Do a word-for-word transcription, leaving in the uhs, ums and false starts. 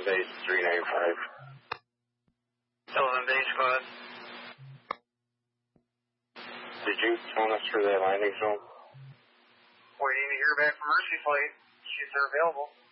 Sullivan Base three nine five. Sullivan Base, go ahead. Did you phone us for that landing zone? Waiting to hear back from Mercy Flight. See if they're available.